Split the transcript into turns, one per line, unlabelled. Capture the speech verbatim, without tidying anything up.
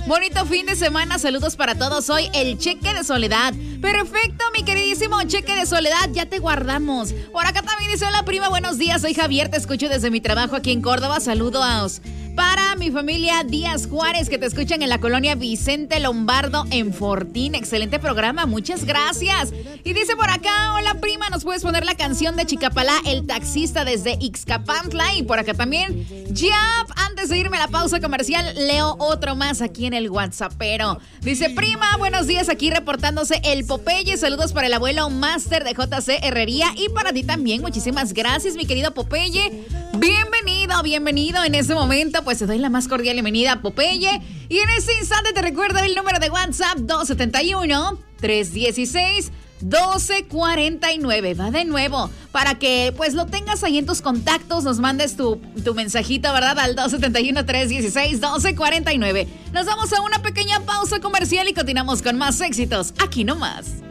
Bonito fin de semana, saludos para todos. Hoy el cheque de Soledad. Perfecto, mi queridísimo cheque de Soledad, ya te guardamos. Por acá también dice: hola prima, buenos días, soy Javier, te escucho desde mi trabajo aquí en Córdoba. Saludos para mi familia Díaz Juárez, que te escuchan en la colonia Vicente Lombardo en Fortín. Excelente programa, muchas gracias. Y dice por acá: hola prima, ¿nos puedes poner la canción de Chicapalá, el taxista desde Ixcapantla? Y por acá también, Yap, antes de irme a la pausa comercial, leo otro más aquí en el WhatsApp. Pero dice: prima, buenos días, aquí reportándose el Popeye. Saludos para el abuelo Máster de J C Herrería y para ti también. Muchísimas gracias, mi querido Popeye. Bienvenido, bienvenido en este momento. Pues te doy la más cordial bienvenida, Popeye. Y en este instante te recuerdo el número de WhatsApp: dos siete uno, tres uno seis, uno dos cuatro nueve. Va de nuevo para que pues lo tengas ahí en tus contactos. Nos mandes tu, tu mensajito, ¿verdad? Al dos siete uno, tres uno seis, uno dos cuatro nueve. Nos vamos a una pequeña pausa comercial y continuamos con más éxitos aquí nomás.